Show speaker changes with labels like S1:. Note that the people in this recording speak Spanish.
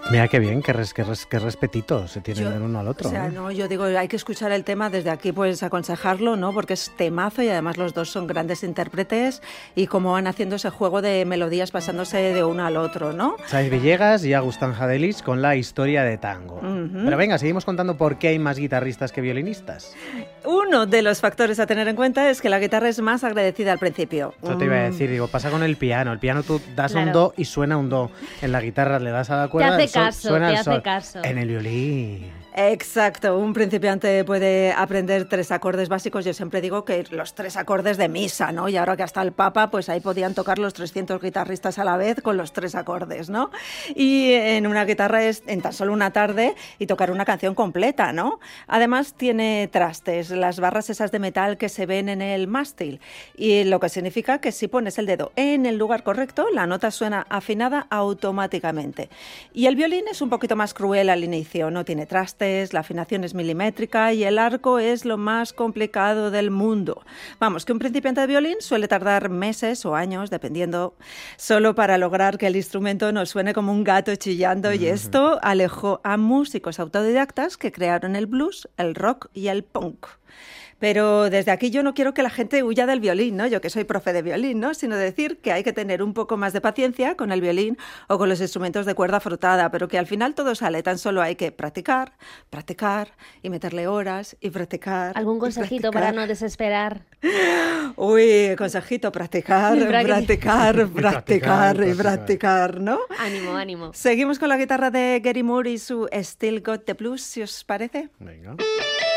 S1: Mira qué bien, qué respetito se tienen el uno al otro.
S2: O sea, no, yo digo, hay que escuchar el tema desde aquí, pues aconsejarlo, ¿no? Porque es temazo y además los dos son grandes intérpretes y cómo van haciendo ese juego de melodías pasándose de uno al otro, ¿no?
S1: Chávez Villegas y Agustín Hadelich con la historia de tango. Pero venga, seguimos contando por qué hay más guitarristas que violinistas.
S2: Uno de los factores a tener en cuenta es que la guitarra es más agradecida al principio.
S1: Eso te iba a decir, digo, pasa con el piano. El piano tú das un do y suena un do. En la guitarra le das a la cuerda,
S3: te hace
S1: suena el sol.
S3: hace caso.
S1: En el violín.
S2: Exacto, un principiante puede aprender 3 acordes básicos. Yo siempre digo que los 3 acordes de misa, ¿no? Y ahora que hasta el Papa, pues ahí podían tocar los 300 guitarristas a la vez con los 3 acordes, ¿no? Y en una guitarra es en tan solo una tarde y tocar una canción completa, ¿no? Además tiene trastes, las barras esas de metal que se ven en el mástil, y lo que significa que si pones el dedo en el lugar correcto, la nota suena afinada automáticamente. Y el violín es un poquito más cruel al inicio, no tiene trastes, la afinación es milimétrica y el arco es lo más complicado del mundo. Vamos, que un principiante de violín suele tardar meses o años, dependiendo, solo para lograr que el instrumento no suene como un gato chillando, y esto alejó a músicos autodidactas que crearon el blues, el rock y el punk. Pero desde aquí yo no quiero que la gente huya del violín, ¿no? Yo que soy profe de violín, ¿no? Sino decir que hay que tener un poco más de paciencia con el violín o con los instrumentos de cuerda frotada, pero que al final todo sale, tan solo hay que practicar y meterle horas y practicar.
S3: ¿Algún consejito para no desesperar?
S2: Uy, consejito, practicar, ¿no?
S3: Ánimo.
S2: Seguimos con la guitarra de Gary Moore y su Still Got the Blues, si os parece.
S1: Venga.